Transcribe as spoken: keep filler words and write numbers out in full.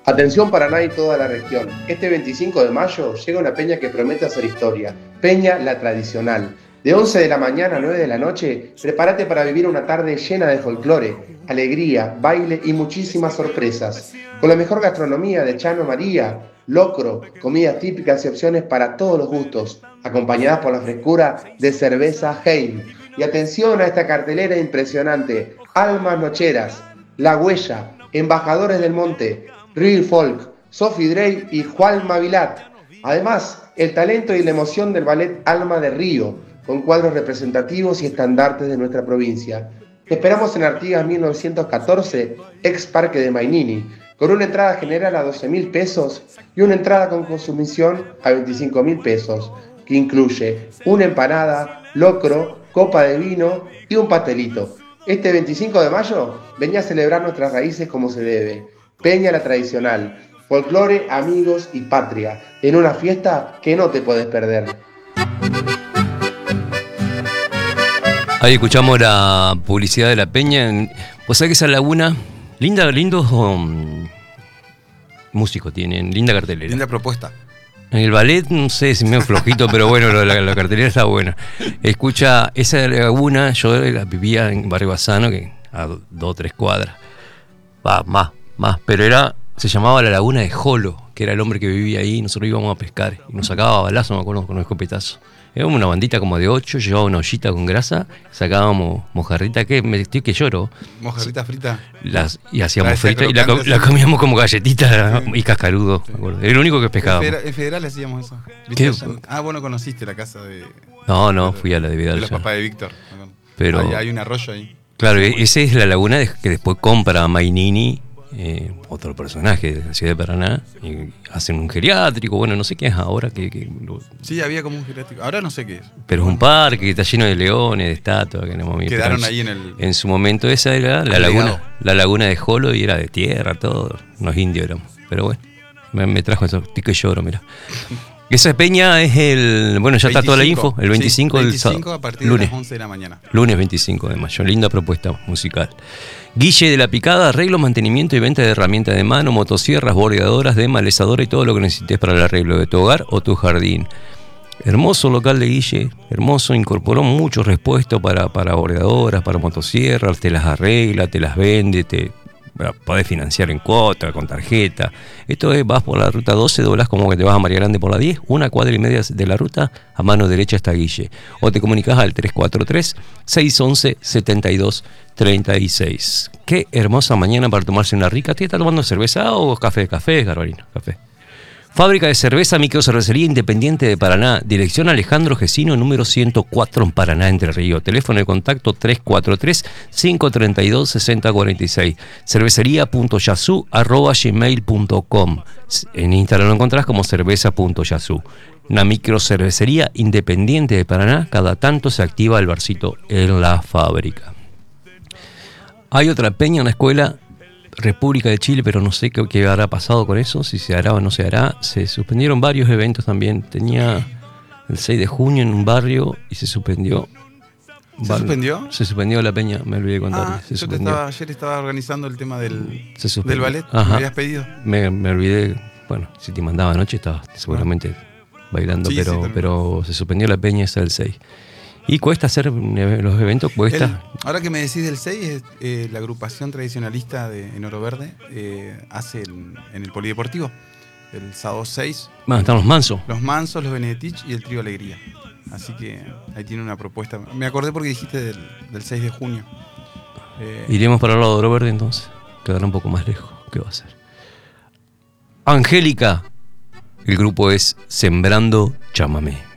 Atención Paraná y toda la región. Este veinticinco de mayo llega una peña que promete hacer historia. Peña La Tradicional. De once de la mañana a nueve de la noche, prepárate para vivir una tarde llena de folclore, alegría, baile y muchísimas sorpresas. Con la mejor gastronomía de Chano María, locro, comidas típicas y opciones para todos los gustos, acompañadas por la frescura de cerveza Heim. Y atención a esta cartelera impresionante. Almas Nocheras, La Huella, Embajadores del Monte, Real Folk, Sophie Drey y Juanma Vilat. Además, el talento y la emoción del ballet Alma de Río, con cuadros representativos y estandartes de nuestra provincia. Te esperamos en Artigas mil novecientos catorce, ex Parque de Mainini, con una entrada general a doce mil pesos y una entrada con consumición a veinticinco mil pesos, que incluye una empanada, locro, copa de vino y un pastelito. Este veinticinco de mayo, vení a celebrar nuestras raíces como se debe. Peña La Tradicional, folclore, amigos y patria, en una fiesta que no te puedes perder. Ahí escuchamos la publicidad de la peña. Vos sabés que esa laguna, linda, lindos um, músicos tienen, linda cartelera. Linda propuesta. El ballet, no sé si es medio flojito, pero bueno, la, la cartelera está buena. Escucha, esa laguna, yo la vivía en Barrio Bassano, que a dos o tres cuadras. Va, más, más, pero era, se llamaba la Laguna de Jolo, que era el hombre que vivía ahí, y nosotros íbamos a pescar, y nos sacaba balazos, me acuerdo, con un escopetazo. Era una bandita como de ocho, llevaba una ollita con grasa, sacábamos mojarrita, que me estoy que lloro. Mojarrita frita. Las, y hacíamos frita y la, la comíamos como galletita sí. y cascarudo, sí. me acuerdo. Era el único que pescábamos. En Federal, federal hacíamos eso. ¿Viste? Ah, bueno, conociste la casa de... No, no, fui a la de Vidal. De los papás de Víctor. Pero, hay, hay un arroyo ahí. Claro, esa es la laguna de, que después compra Mainini, eh, otro personaje de la ciudad de Paraná, y hacen un geriátrico, bueno, no sé qué es ahora. que, que lo... Sí, había como un geriátrico, ahora no sé qué es. Pero es un parque que está lleno de leones, de estatuas. Que no, Quedaron en, ahí en el... En su momento esa era la laguna, la laguna de Jolo y era de tierra, todo, unos indios éramos. Pero bueno, me, me trajo eso, estoy que lloro, mira. Esa peña es el... Bueno, ya veinticinco, está toda la info, el veinticinco, sí, veinticinco del a partir lunes, de las once de la mañana. Lunes veinticinco de mayo, linda propuesta musical. Guille de la Picada, arreglo, mantenimiento y venta de herramientas de mano, motosierras, bordeadoras, desmalezadora y todo lo que necesites para el arreglo de tu hogar o tu jardín. Hermoso local de Guille, hermoso, incorporó muchos repuestos para, para bordeadoras, para motosierras, te las arregla, te las vende, te... podés financiar en cuota, con tarjeta. Esto es, vas por la ruta doce, doblás como que te vas a María Grande por la diez, una cuadra y media de la ruta, a mano derecha está Guille. O te comunicás al tres cuatro tres, seis once, setenta y dos treinta y seis. Qué hermosa mañana para tomarse una rica. ¿Te estás tomando cerveza o café? Café, Garbarino, café. Fábrica de cerveza, microcervecería independiente de Paraná. Dirección Alejandro Gesino, número ciento cuatro en Paraná, Entre Ríos. Teléfono de contacto tres cuatro tres, cinco tres dos, seis cero cuatro seis. cervecería punto yasu arroba gmail punto com. En Instagram lo encontrás como cerveza punto yasu. Una microcervecería independiente de Paraná. Cada tanto se activa el barcito en la fábrica. Hay otra peña en la escuela República de Chile, pero no sé qué, qué habrá pasado con eso, si se hará o no se hará. Se suspendieron varios eventos también. Tenía el seis de junio en un barrio y se suspendió. ¿Se Bar- suspendió? Se suspendió la peña, me olvidé contarle. Ah, se yo te estaba, ayer estaba organizando el tema del, del ballet, Ajá. me habías pedido. Me, me olvidé, bueno, si te mandaba anoche estabas seguramente ah. bailando, sí, pero, sí, pero se suspendió la peña esa del seis. Y cuesta hacer los eventos, cuesta. El, ahora que me decís del seis, eh, la agrupación tradicionalista de, en Oro Verde eh, hace el, en el Polideportivo, el sábado seis. Bueno, están los Mansos. Los Mansos, los Benedetich y el Trío Alegría. Así que ahí tiene una propuesta. Me acordé porque dijiste del, del seis de junio. Eh, Iremos para el lado de Oro Verde entonces. Quedará un poco más lejos. ¿Qué va a hacer? Angélica. El grupo es Sembrando Chamamé.